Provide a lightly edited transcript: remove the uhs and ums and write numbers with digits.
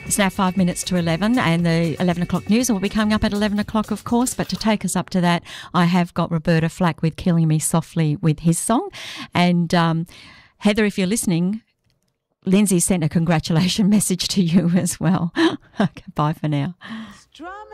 It's now 5 minutes to 11, and the 11 o'clock news will be coming up at 11 o'clock, of course. But to take us up to that, I have got Roberta Flack with Killing Me Softly with his song. And Heather, if you're listening, Lindsay sent a congratulation message to you as well. Okay, bye for now.